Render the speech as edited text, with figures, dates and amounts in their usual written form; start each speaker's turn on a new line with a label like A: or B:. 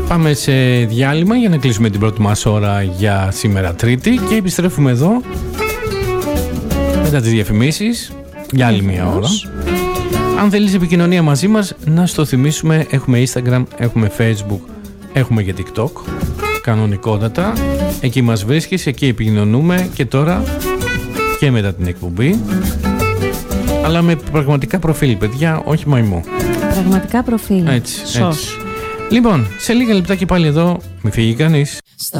A: Πάμε σε διάλειμμα για να κλείσουμε την πρώτη μας ώρα για σήμερα Τρίτη και επιστρέφουμε εδώ μετά τις διαφημίσεις για άλλη μια ώρα. Αν θέλεις επικοινωνία μαζί μας, να στο θυμίσουμε, έχουμε Instagram, έχουμε Facebook, έχουμε και TikTok, κανονικότατα. Εκεί μας βρίσκεις, εκεί επικοινωνούμε και τώρα και μετά την εκπομπή. Αλλά με πραγματικά προφίλ, παιδιά, όχι μαϊμό.
B: Πραγματικά προφίλ.
A: Έτσι. Λοιπόν, σε λίγα λεπτά και πάλι εδώ, μη φύγει κανείς.